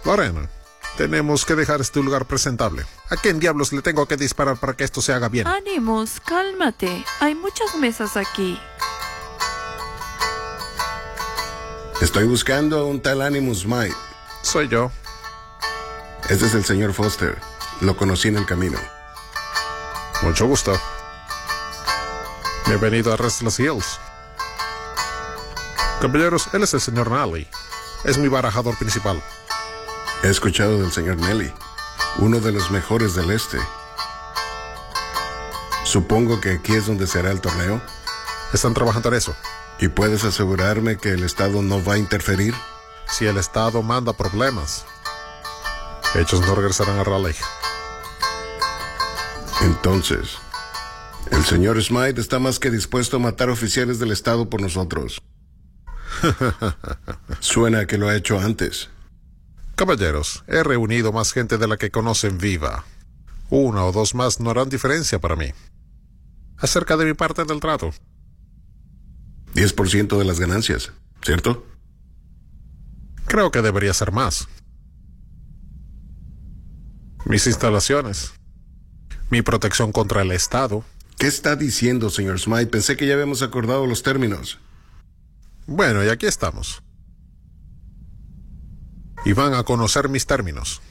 Lorena, tenemos que dejar este lugar presentable. ¿A quién diablos le tengo que disparar para que esto se haga bien? Animus, cálmate. Hay muchas mesas aquí. Estoy buscando a un tal Animus Smythe. Soy yo. Este es el señor Foster. Lo conocí en el camino. Mucho gusto. Bienvenido a Restless Hills. Caballeros, él es el señor Nally. Es mi barajador principal. He escuchado del señor Nelly, uno de los mejores del este. Supongo que aquí es donde será el torneo. Están trabajando en eso. ¿Y puedes asegurarme que el Estado no va a interferir? Si el Estado manda problemas, ellos no regresarán a Raleigh. Entonces, el señor Smythe está más que dispuesto a matar oficiales del Estado por nosotros. Suena que lo ha hecho antes. Caballeros, he reunido más gente de la que conocen viva. 1 o 2 más no harán diferencia para mí. Acerca de mi parte del trato. 10% de las ganancias, ¿cierto? Creo que debería ser más. Mis instalaciones. Mi protección contra el Estado. ¿Qué está diciendo, señor Smythe? Pensé que ya habíamos acordado los términos. Bueno, y aquí estamos. Y van a conocer mis términos.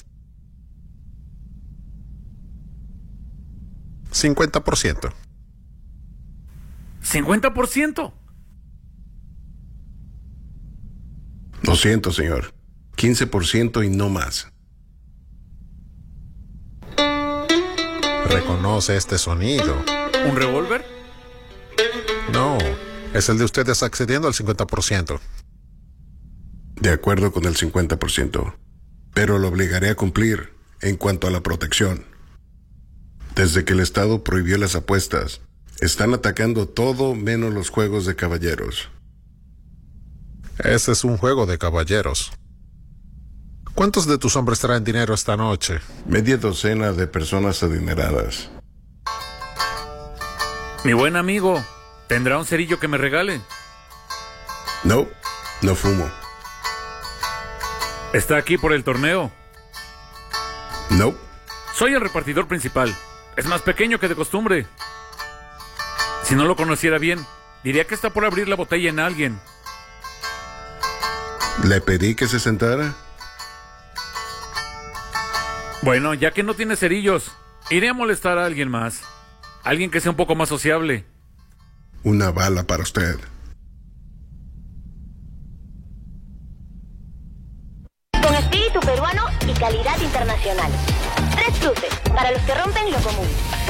50%. ¿50%? Lo siento, señor. 15% y no más. ¿Reconoce este sonido? ¿Un revólver? No, es el de ustedes accediendo al 50%. De acuerdo con el 50%. Pero lo obligaré a cumplir en cuanto a la protección. Desde que el Estado prohibió las apuestas, están atacando todo menos los juegos de caballeros. Ese es un juego de caballeros. ¿Cuántos de tus hombres traen dinero esta noche? Media docena de personas adineradas. Mi buen amigo, ¿tendrá un cerillo que me regale? No, no fumo. ¿Está aquí por el torneo? No. Soy el repartidor principal. Es más pequeño que de costumbre. Si no lo conociera bien, diría que está por abrir la botella en alguien. ¿Le pedí que se sentara? Bueno, ya que no tiene cerillos, iré a molestar a alguien más. Alguien que sea un poco más sociable. Una bala para usted. Con espíritu peruano y calidad internacional. 3 cruces, para los que rompen lo común.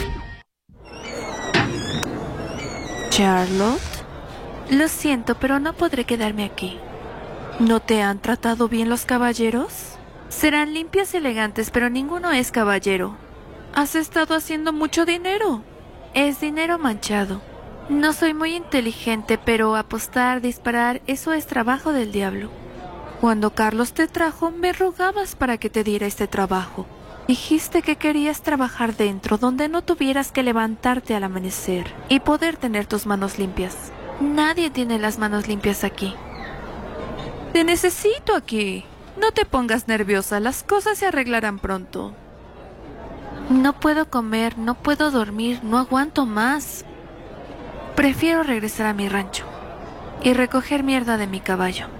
Charlotte, lo siento, pero no podré quedarme aquí. ¿No te han tratado bien los caballeros? Serán limpios y elegantes, pero ninguno es caballero. Has estado haciendo mucho dinero. Es dinero manchado. No soy muy inteligente, pero apostar, disparar, eso es trabajo del diablo. Cuando Carlos te trajo, me rogabas para que te diera este trabajo. Dijiste que querías trabajar dentro, donde no tuvieras que levantarte al amanecer y poder tener tus manos limpias. Nadie tiene las manos limpias aquí. Te necesito aquí. No te pongas nerviosa, las cosas se arreglarán pronto. No puedo comer, no puedo dormir, no aguanto más. Prefiero regresar a mi rancho y recoger mierda de mi caballo.